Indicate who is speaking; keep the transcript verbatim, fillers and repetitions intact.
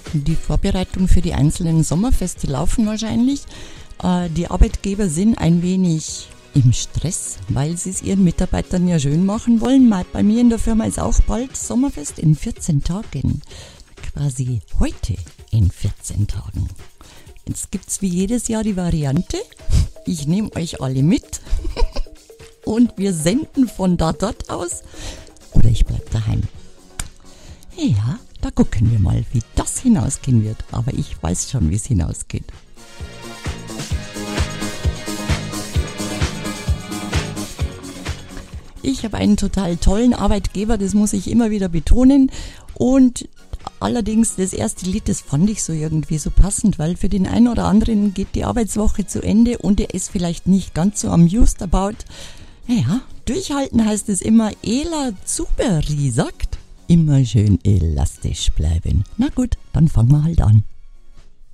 Speaker 1: Die Vorbereitungen für die einzelnen Sommerfeste laufen wahrscheinlich. Äh, die Arbeitgeber sind ein wenig im Stress, weil sie es ihren Mitarbeitern ja schön machen wollen. Bei mir in der Firma ist auch bald Sommerfest in vierzehn Tagen. Quasi heute in vierzehn Tagen. Jetzt gibt's wie jedes Jahr die Variante. Ich nehme euch alle mit und wir senden von da dort aus. Oder ich bleib daheim. Ja, da gucken wir mal, wie das hinausgehen wird. Aber ich weiß schon, wie es hinausgeht. Ich habe einen total tollen Arbeitgeber, das muss ich immer wieder betonen. Und allerdings das erste Lied, das fand ich so irgendwie so passend, weil für den einen oder anderen geht die Arbeitswoche zu Ende und er ist vielleicht nicht ganz so amused about. Naja, durchhalten heißt es immer. Ela Zuberi sagt, immer schön elastisch bleiben. Na gut, dann fangen wir halt an.